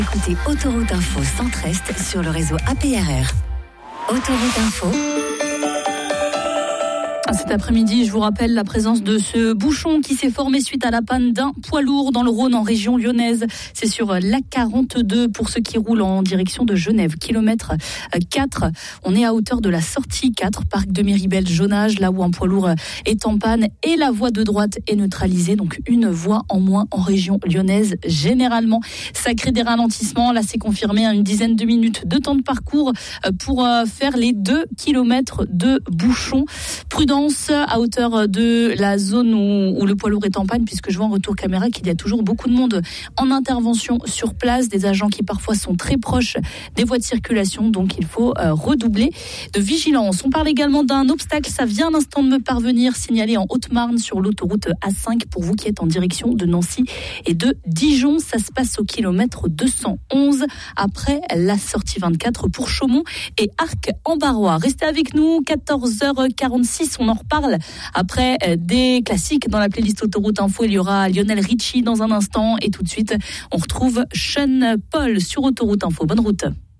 Écoutez Autoroute Info Centre-Est sur le réseau APRR. Autoroute Info. Cet après-midi, je vous rappelle la présence de ce bouchon qui s'est formé suite à la panne d'un poids lourd dans le Rhône en région lyonnaise. C'est sur l'A42 pour ceux qui roulent en direction de Genève, kilomètre 4. On est à hauteur de la sortie 4, parc de Miribel-Jonage, là où un poids lourd est en panne et la voie de droite est neutralisée. Donc une voie en moins en région lyonnaise généralement. Ça crée des ralentissements. Là, c'est confirmé, une dizaine de minutes de temps de parcours pour faire les 2 kilomètres de bouchon. Prudence à hauteur de la zone où le poids lourd est en panne, puisque je vois en retour caméra qu'il y a toujours beaucoup de monde en intervention sur place, des agents qui parfois sont très proches des voies de circulation, donc il faut redoubler de vigilance. On parle également d'un obstacle, ça vient à l'instant de me parvenir, signalé en Haute-Marne sur l'autoroute A5 pour vous qui êtes en direction de Nancy et de Dijon. Ça se passe au kilomètre 211 après la sortie 24 pour Chaumont et Arc-en-Barrois. Restez avec nous, 14h46, on en reparle après des classiques dans la playlist Autoroute Info. Il y aura Lionel Richie dans un instant et tout de suite on retrouve Sean Paul sur Autoroute Info. Bonne route.